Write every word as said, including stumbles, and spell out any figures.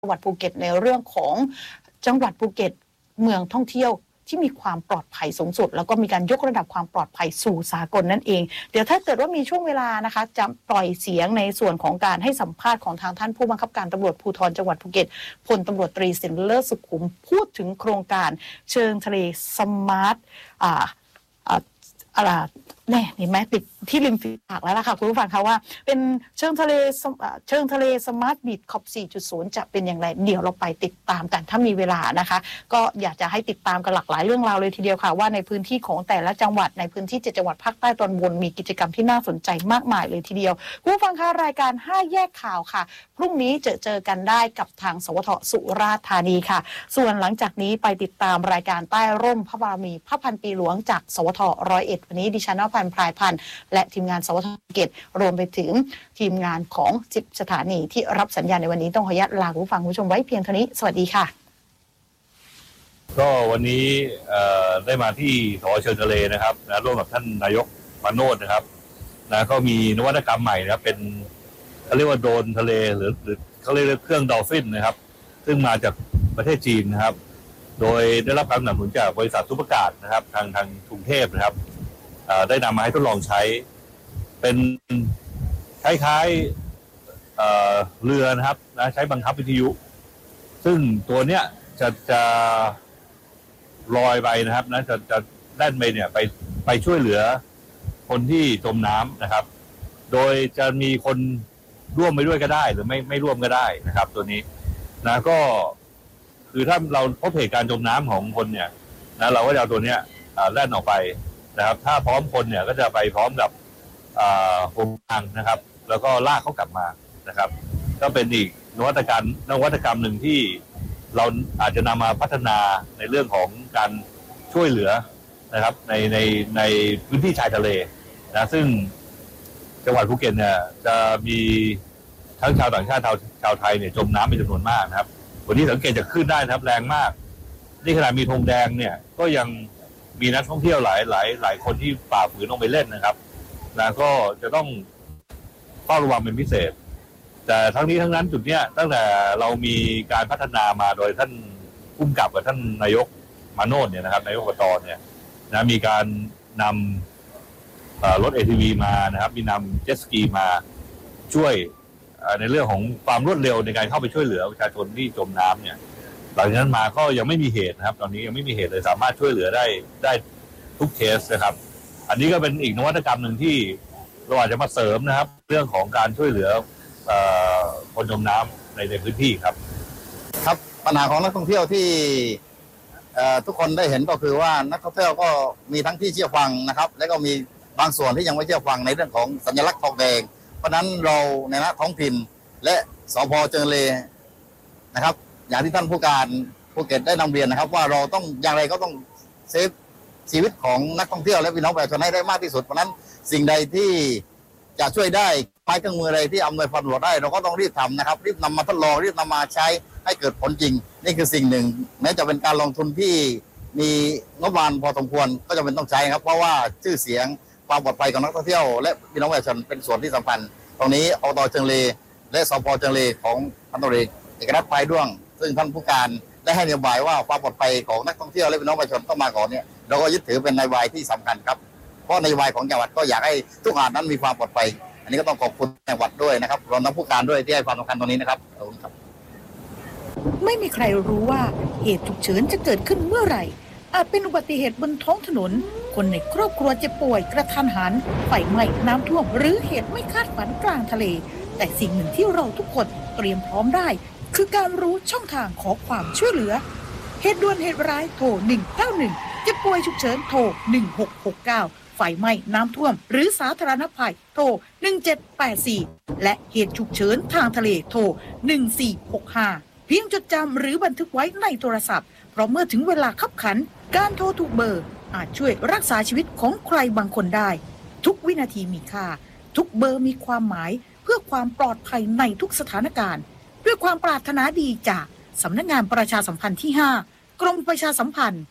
จังหวัดภูเก็ตในเรื่องของจังหวัดภูเก็ตเมืองท่องเที่ยวที่มีความปลอดภัยสูงสุดแล้วก็มีการยกระดับความปลอดภัยสู่สากลนั่นเองเดี๋ยวถ้าเกิดว่ามีช่วงเวลานะคะจะปล่อยเสียงในส่วนของการให้สัมภาษณ์ของทางท่านผู้บังคับการตำรวจภูธรจังหวัดภูเก็ตพลตำรวจตรีสินเลิศสุขุมพูดถึงโครงการเชิงทะเลสมาร์ทอ่าอ่าอะไรแน่เห็นไหมติดที่ริมฝีปากแล้วล่ะค่ะคุณผู้ฟังคะว่าเป็นเชิงทะเลเชิงทะเลสมาร์ทบีชคอป สี่จุดศูนย์ จะเป็นอย่างไรเดี๋ยวเราไปติดตามกันถ้ามีเวลานะคะก็อยากจะให้ติดตามกันหลากหลายเรื่องราวเลยทีเดียวค่ะว่าในพื้นที่ของแต่ละจังหวัดในพื้นที่เจ็ดจังหวัดภาคใต้ตอนบนมีกิจกรรมที่น่าสนใจมากมายเลยทีเดียวคุณผู้ฟังคะรายการห้าแยกข่าวค่ะพรุ่งนี้เจอเจอกันได้กับทางสวทสุราษฎร์ธานีค่ะส่วนหลังจากนี้ไปติดตามรายการใต้ร่มพระบารมีพระพันปีหลวงจากสวทร้อยเอ็ดวันนี้ดิฉันนภันพรายพันธ์และทีมงานสวทภูเก็ตรวมไปถึงทีมงานของสิบสถานีที่รับสัญญาณในวันนี้ต้องขออนุญาตลาคุณผู้ฟังผู้ชมไว้เพียงเท่านี้สวัสดีค่ะก็วันนี้ได้มาที่สวเชิงทะเลนะครับนะร่วมกับท่านนายกมาโนชนะครับนะก็มีนวัตกรรมใหม่นะครับเป็นเขาเรียกว่าโดรนทะเลหรือหรือเขาเรียกเครื่องดอลฟินนะครับซึ่งมาจากประเทศจีนนะครับโดยได้รับการสนับสนุนจากบริษัทซุปเปอร์การ์ดนะครับทางทางกรุงเทพนะครับได้นำมาให้ทดลองใช้เป็นคล้ายๆ เ, เรือนะครับนะใช้บังคับวิทยุซึ่งตัวเนี้ยจะจะลอยไปนะครับนะจะจะแล่นไปเนี่ยไปไปช่วยเหลือคนที่จมน้ำนะครับโดยจะมีคนร่วมไปด้วยก็ได้หรือไม่ไม่ร่วมก็ได้นะครับตัวนี้นะก็คือถ้าเราพบเหตุการณ์จมน้ำของคนเนี่ยนะเราก็จะเอาตัวเนี้ยแล่นออกไปนะครับถ้าพร้อมคนเนี่ยก็จะไปพร้อมกับโฮมทางนะครับแล้วก็ลากเขากลับมานะครับก็เป็นอีกนวัตกรรมนวัตกรรมหนึ่งที่เราอาจจะนำมาพัฒนาในเรื่องของการช่วยเหลือนะครับในในในพื้นที่ชายทะเลนะซึ่งจังหวัดภูเก็ตเนี่ยจะมีทั้งชาวต่างชาติชาวชาวไทยเนี่ยจมน้ำเป็นจำนวนมากนะครับวันนี้สังเกตจากคลื่นได้นะครับแรงมากนี่ขนาดมีธงแดงเนี่ยก็ยังมีนักท่องเที่ยวหลายหลายหลายคนที่ฝ่าฝืนลงไปเล่นนะครับนะก็จะต้องเฝ้าระวังเป็นพิเศษแต่ทั้งนี้ทั้งนั้นจุดเนี้ยตั้งแต่เรามีการพัฒนามาโดยท่านผู้กำกับกับท่านนายกมาโนชเนี่ยนะครับนายกอบตเนี่ยนะมีการนำรถ เอ ที วี มานะครับมีนำเจ็ตสกีมาช่วยในเรื่องของความรวดเร็วในการเข้าไปช่วยเหลือประชาชนที่จมน้ำเนี่ยหลังจากนั้นมาก็ยังไม่มีเหตุนะครับตอนนี้ยังไม่มีเหตุเลยสามารถช่วยเหลือได้ได้ทุกเคสนะครับอันนี้ก็เป็นอีกนวัตกรรมหนึ่งที่เราอาจจะมาเสริมนะครับเรื่องของการช่วยเหลือคนจมน้ำในในพื้นที่ครับครับปัญหาของนักท่องเที่ยวที่ทุกคนได้เห็นก็คือว่านักท่องเที่ยวก็มีทั้งที่เชื่อฟังนะครับและก็มีบางส่วนที่ยังไม่เชื่อฟังในเรื่องของสัญลักษณ์ทองแดงเพราะนั้นเราในฐานะท้องถิ่นและสภ.เชิงเลนะครับอย่างที่ท่านผู้การภูเก็ตได้นำเรียนนะครับว่าเราต้องอย่างไรก็ต้องเซฟชีวิตของนักท่องเที่ยวและพี่น้องประชาชนให้ได้มากที่สุดเพราะนั้นสิ่งใดที่จะช่วยได้ไม้เครื่องมืออะไรที่อำนวยความสะดวกได้เราก็ต้องรีบทำนะครับรีบนำมาทดลองรีบนำมาใช้ให้เกิดผลจริงนี่คือสิ่งหนึ่งแม้จะเป็นการลงทุนที่มีงบประมาณพอสมควรก็จะเป็นต้องใช้ครับเพราะว่าชื่อเสียงความปลอดภัยของนักท่องเที่ยวและพี่น้องประชาชนเป็นส่วนที่สำคัญตรงนี้อบต.เชิงเลและสภ.เชิงเลของพันตำรวจเอกเอกนัท พายด้วงซึ่งท่านผู้การได้ให้นโยบายว่าความปลอดภัยของนักท่องเที่ยวและพี่น้องประชาชนต้องมาก่อนเนี่ยเราก็ยึดถือเป็นนโยบายที่สำคัญครับเพราะนโยบายของจังหวัดก็อยากให้ทุกหาดนั้นมีความปลอดภัยอันนี้ก็ต้องขอบคุณจังหวัดด้วยนะครับรวมทั้งผู้การด้วยที่ให้ความสำคัญตรงนี้นะครับขอบคุณครับไม่มีใครรู้ว่าเหตุฉุกเฉินจะเกิดขึ้นเมื่อไหร่อาจเป็นอุบัติเหตุบนท้องถนนคนในครอบครัวเจ็บป่วยกระทันหันไฟไหม้น้ำท่วมหรือเหตุไม่คาดฝันกลางทะเลแต่สิ่งหนึ่งที่เราทุกคนเตรียมพร้อมได้คือการรู้ช่องทางขอความช่วยเหลือเหตุด่วนเหตุร้ายโทรหนึ่งเก้าหนึ่งเจ็บป่วยฉุกเฉินโทรหนึ่งหกหกเก้าไฟไหม้น้ำท่วมหรือสาธารณภัยโทรหนึ่งเจ็ดแปดสี่และเหตุฉุกเฉินทางทะเลโทรหนึ่งสี่หกห้าเพียงจดจำหรือบันทึกไว้ในโทรศัพท์เพราะเมื่อถึงเวลาคับขันการโทรถูกเบอร์อาจช่วยรักษาชีวิตของใครบางคนได้ทุกวินาทีมีค่าทุกเบอร์มีความหมายเพื่อความปลอดภัยในทุกสถานการณ์ด้วยความปรารถนาดีจากสำนักงานประชาสัมพันธ์ที่ห้ากรมประชาสัมพันธ์